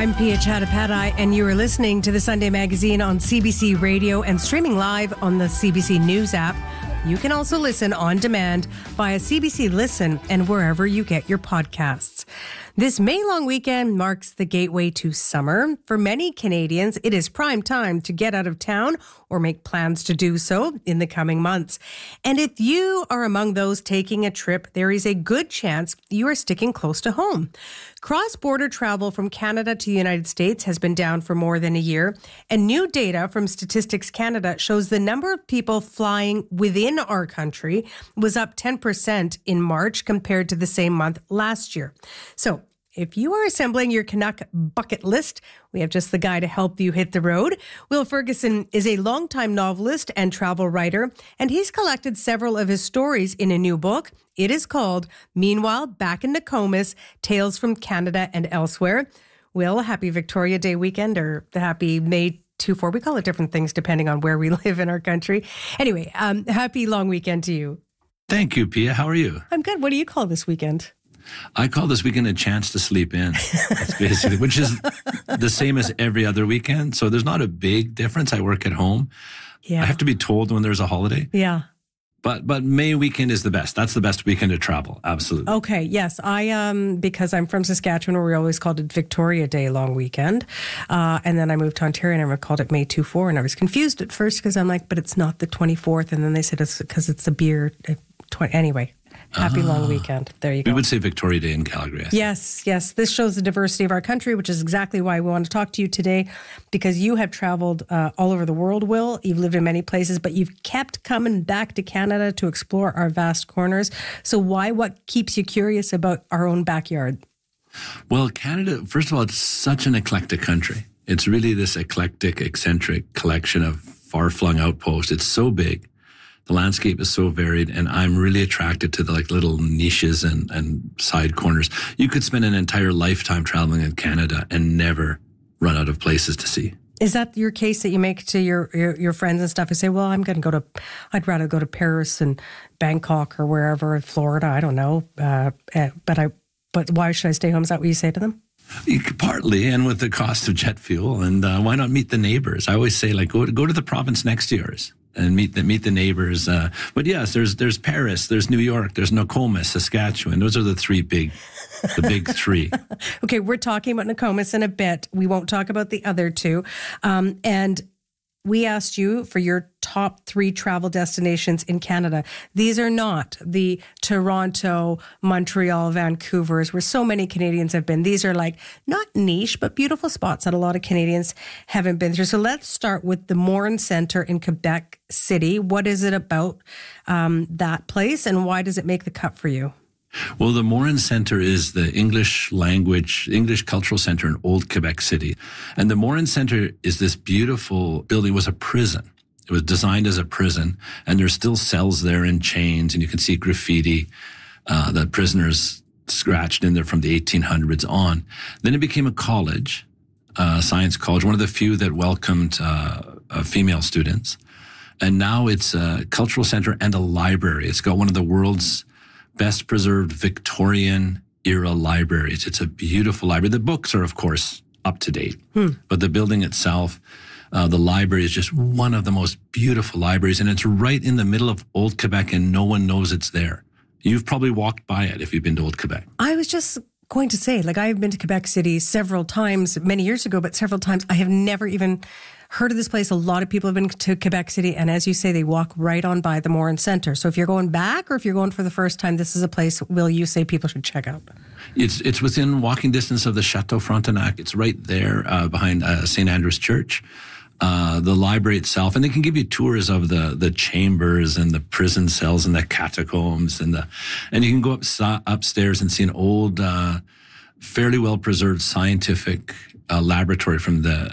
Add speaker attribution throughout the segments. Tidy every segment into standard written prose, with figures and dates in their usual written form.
Speaker 1: I'm Pia Chattopadhyay, and you are listening to the Sunday Magazine on CBC Radio and streaming live on the CBC News app. You can also listen on demand via CBC Listen and wherever you get your podcasts. This May long weekend marks the gateway to summer. For many Canadians, it is prime time to get out of town or make plans to do so in the coming months. And if you are among those taking a trip, there is a good chance you are sticking close to home. Cross-border travel from Canada to the United States has been down for more than a year, and new data from Statistics Canada shows the number of people flying within our country was up 10% in March compared to the same month last year. So, if you are assembling your Canuck bucket list, we have just the guy to help you hit the road. Will Ferguson is a longtime novelist and travel writer, and he's collected several of his stories in a new book. It is called Meanwhile, Back in Nokomis, Tales from Canada and Elsewhere. Will, happy Victoria Day weekend, or the happy May 2-4. We call it different things depending on where we live in our country. Anyway, happy long weekend to you.
Speaker 2: Thank you, Pia. How are you?
Speaker 1: I'm good. What do you call this weekend?
Speaker 2: I call this weekend a chance to sleep in, that's basically, which is the same as every other weekend. So there's not a big difference. I work at home. Yeah. I have to be told when there's a holiday.
Speaker 1: Yeah.
Speaker 2: But May weekend is the best. That's the best weekend to travel. Absolutely.
Speaker 1: Okay. Yes. Because I'm from Saskatchewan, where we always called it Victoria Day long weekend. And then I moved to Ontario and I called it May 2-4. And I was confused at first because I'm like, but it's not the 24th. And then they said it's because it's a beer. Anyway. Happy long weekend. There you go.
Speaker 2: We would say Victoria Day in Calgary.
Speaker 1: Yes. This shows the diversity of our country, which is exactly why we want to talk to you today, because you have traveled all over the world, Will. You've lived in many places, but you've kept coming back to Canada to explore our vast corners. So what keeps you curious about our own backyard?
Speaker 2: Well, Canada, first of all, it's such an eclectic country. It's really this eclectic, eccentric collection of far-flung outposts. It's so big. The landscape is so varied, and I'm really attracted to the little niches and side corners. You could spend an entire lifetime traveling in Canada and never run out of places to see.
Speaker 1: Is that your case that you make to your friends and stuff who say, well, I'd rather go to Paris and Bangkok or wherever, Florida, I don't know, but why should I stay home? Is that what you say to them?
Speaker 2: Partly, and with the cost of jet fuel, and why not meet the neighbors? I always say, go to the province next to yours and meet the neighbors. But yes, there's Paris, there's New York, there's Nokomis, Saskatchewan. Those are the big three.
Speaker 1: Okay, we're talking about Nokomis in a bit. We won't talk about the other two. And we asked you for your top 3 travel destinations in Canada. These are not the Toronto, Montreal, Vancouvers, where so many Canadians have been. These are not niche, but beautiful spots that a lot of Canadians haven't been through. So let's start with the Morin Centre in Quebec City. What is it about that place, and why does it make the cut for you?
Speaker 2: Well, the Morin Centre is the English cultural centre in Old Quebec City. And the Morin Centre is this beautiful building. It was a prison. It was designed as a prison, and there's still cells there in chains, and you can see graffiti that prisoners scratched in there from the 1800s on. Then it became a college, science college, one of the few that welcomed female students. And now it's a cultural centre and a library. It's got one of the world's best preserved Victorian era libraries. It's a beautiful library. The books are, of course, up to date, but the building itself, the library is just one of the most beautiful libraries, and it's right in the middle of Old Quebec, and no one knows it's there. You've probably walked by it if you've been to Old Quebec.
Speaker 1: I was just going to say, I've been to Quebec City several times, many years ago, but several times. I have never even heard of this place. A lot of people have been to Quebec City, and as you say, they walk right on by the Morin Centre. So if you're going back or if you're going for the first time, this is a place, Will, you say people should check out?
Speaker 2: It's within walking distance of the Chateau Frontenac. It's right there behind St. Andrew's Church. The library itself, and they can give you tours of the chambers and the prison cells and the catacombs and you can go upstairs and see an old, fairly well preserved scientific laboratory from the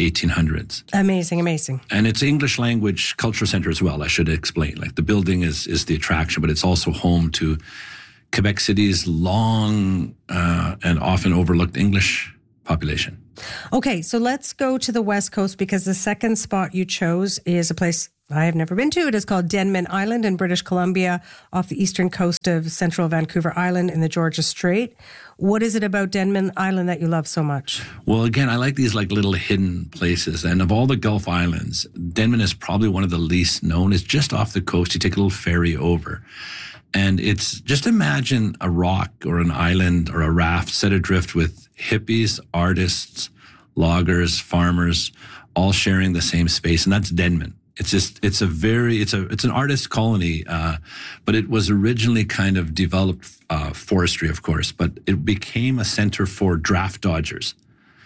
Speaker 2: 1800s.
Speaker 1: Amazing.
Speaker 2: And it's English language cultural center as well. I should explain. The building is the attraction, but it's also home to Quebec City's long and often overlooked English population.
Speaker 1: Okay, so let's go to the West Coast, because the second spot you chose is a place I have never been to. It is called Denman Island in British Columbia, off the eastern coast of central Vancouver Island in the Georgia Strait. What is it about Denman Island that you love so much?
Speaker 2: Well, again, I like these like little hidden places. And of all the Gulf Islands, Denman is probably one of the least known. It's just off the coast. You take a little ferry over. And it's just imagine a rock or an island or a raft set adrift with hippies, artists, loggers, farmers, all sharing the same space. And that's Denman. It's an artist colony, but it was originally kind of developed forestry, of course, but it became a center for draft dodgers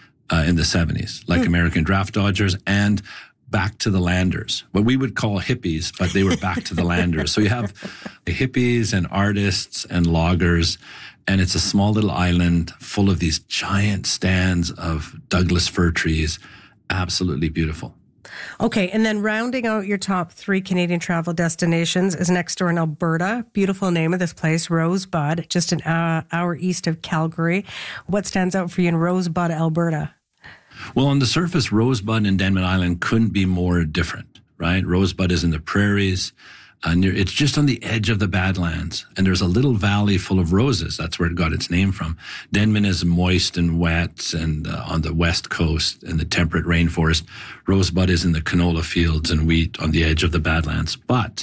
Speaker 2: in the 70s, like American draft dodgers and back to the landers, what we would call hippies, but they were back to the landers. So you have the hippies and artists and loggers, and it's a small little island full of these giant stands of Douglas fir trees. Absolutely beautiful.
Speaker 1: Okay, and then rounding out your top 3 Canadian travel destinations is next door in Alberta. Beautiful name of this place, Rosebud, just an hour east of Calgary. What stands out for you in Rosebud, Alberta?
Speaker 2: Well, on the surface, Rosebud and Denman Island couldn't be more different, right? Rosebud is in the prairies. It's just on the edge of the Badlands, and there's a little valley full of roses. That's where it got its name from. Denman is moist and wet and on the west coast in the temperate rainforest. Rosebud is in the canola fields and wheat on the edge of the Badlands. But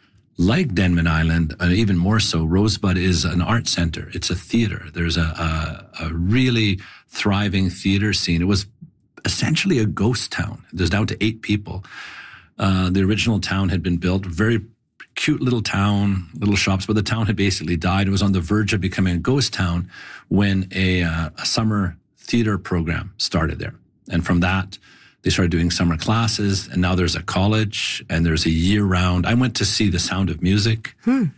Speaker 2: like Denman Island, and even more so, Rosebud is an art center. It's a theater. There's a really thriving theater scene. It was essentially a ghost town. There's down to 8 people. The original town had been built, very cute little town, little shops, but the town had basically died. It was on the verge of becoming a ghost town when a summer theater program started there. And from that, they started doing summer classes, and now there's a college, and there's a year-round. I went to see The Sound of Music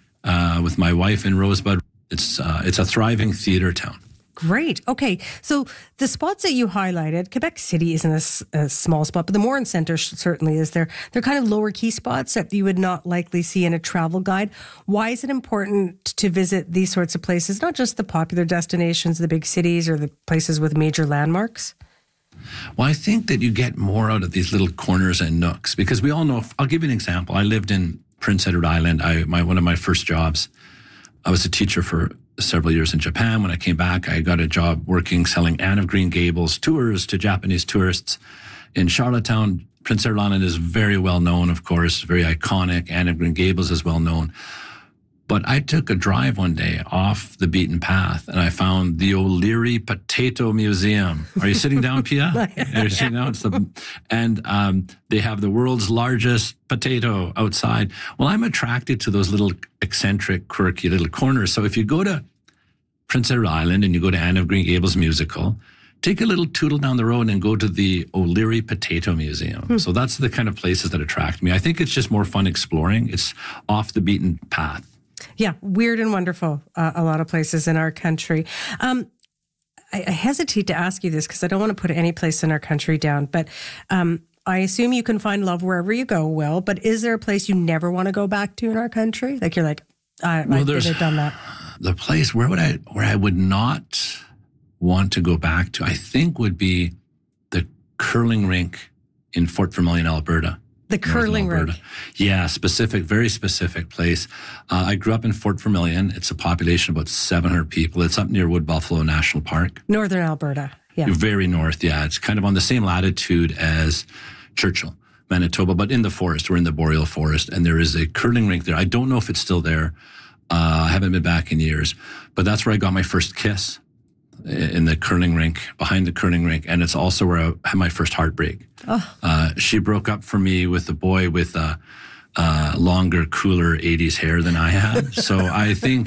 Speaker 2: with my wife in Rosebud. It's a thriving theater town.
Speaker 1: Great. Okay. So the spots that you highlighted, Quebec City isn't a small spot, but the Morin Centre certainly is. They're kind of lower key spots that you would not likely see in a travel guide. Why is it important to visit these sorts of places, not just the popular destinations, the big cities or the places with major landmarks?
Speaker 2: Well, I think that you get more out of these little corners and nooks because we all know, I'll give you an example. I lived in Prince Edward Island. One of my first jobs, I was a teacher for several years in Japan. When I came back, I got a job selling Anne of Green Gables tours to Japanese tourists in Charlottetown. Prince Edward Island is very well known, of course, very iconic. Anne of Green Gables is well known. But I took a drive one day off the beaten path and I found the O'Leary Potato Museum. Are you sitting down, Pia? You're sitting down. They have the world's largest potato outside. Well, I'm attracted to those little eccentric, quirky little corners. So if you go to Prince Edward Island and you go to Anne of Green Gables musical, take a little tootle down the road and go to the O'Leary Potato Museum. So that's the kind of places that attract me. I think it's just more fun exploring. It's off the beaten path.
Speaker 1: Yeah, weird and wonderful, a lot of places in our country. I hesitate to ask you this because I don't want to put any place in our country down, but I assume you can find love wherever you go, Will, but is there a place you never want to go back to in our country? Like you're like, I've done that.
Speaker 2: The place where I would not want to go back to, I think would be the curling rink in Fort Vermilion, Alberta.
Speaker 1: The curling rink.
Speaker 2: Yeah, very specific place. I grew up in Fort Vermilion. It's a population of about 700 people. It's up near Wood Buffalo National Park.
Speaker 1: Northern Alberta. Yeah.
Speaker 2: Very north, yeah. It's kind of on the same latitude as Churchill, Manitoba, but in the forest. We're in the boreal forest, and there is a curling rink there. I don't know if it's still there. I haven't been back in years, but that's where I got my first kiss, in the curling rink, behind the curling rink. And it's also where I had my first heartbreak. She broke up for me with a boy with longer, cooler 80s hair than I had. So I think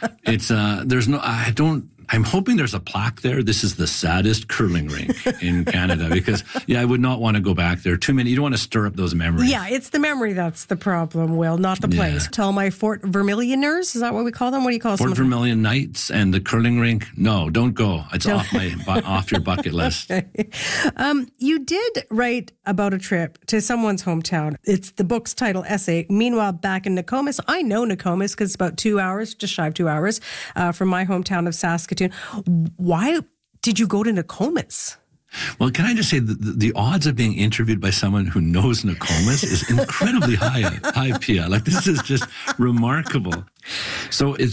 Speaker 2: I'm hoping there's a plaque there. This is the saddest curling rink in Canada because, I would not want to go back there. Too many. You don't want to stir up those memories.
Speaker 1: Yeah, it's the memory that's the problem, Will, not the place. Yeah. Tell my Fort Vermilioners, is that what we call them? What do you call them?
Speaker 2: Fort Vermilion Knights and the curling rink. No, don't go. It's off your bucket list.
Speaker 1: You did write about a trip to someone's hometown. It's the book's title essay. Meanwhile, back in Nokomis, I know Nokomis because it's about 2 hours, just shy of 2 hours from my hometown of Saskatoon. Why did you go to Nokomis?
Speaker 2: Well, can I just say the odds of being interviewed by someone who knows Nokomis is incredibly high, Pia. Like, this is just remarkable. So it's